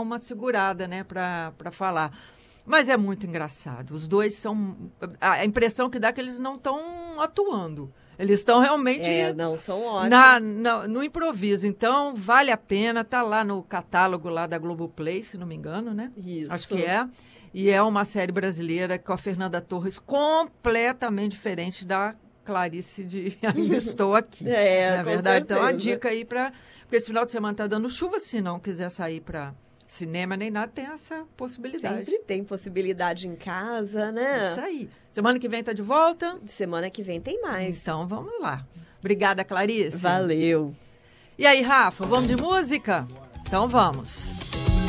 uma segurada, né, para falar. Mas é muito engraçado. Os dois são... A impressão que dá é que eles não estão atuando. Eles estão realmente... não, são ótimos. No improviso. Então, vale a pena. Tá lá no catálogo lá da Globoplay, se não me engano, né? Isso. Acho que é. E é uma série brasileira com a Fernanda Torres completamente diferente da Clarice de Ainda Estou Aqui. Na verdade. Então, a dica aí para... Porque esse final de semana tá dando chuva, se não quiser sair para... cinema nem nada, tem essa possibilidade. Sempre tem possibilidade em casa, né? Isso aí. Semana que vem tá de volta? Semana que vem tem mais. Então, vamos lá. Obrigada, Clarice. Valeu. E aí, Rafa, vamos de música? Então, vamos.